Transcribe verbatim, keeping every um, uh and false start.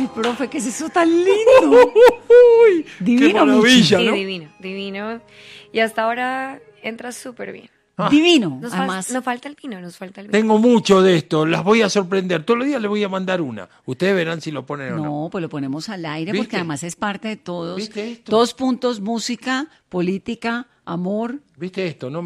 Ay, profe, ¿qué es eso tan lindo? Uy, Divino, qué maravilla, Sí, ¿no? divino, divino. Y hasta ahora entra súper bien. Ah. Divino, Nos, fal- además. nos falta el vino, nos falta el vino. Tengo mucho de esto, las voy a sorprender. Todos los días les voy a mandar una. Ustedes verán si lo ponen o no. No, pues lo ponemos al aire ¿Viste? porque además es parte de todos. ¿Viste esto? Dos puntos, música, política, amor. ¿Viste esto? No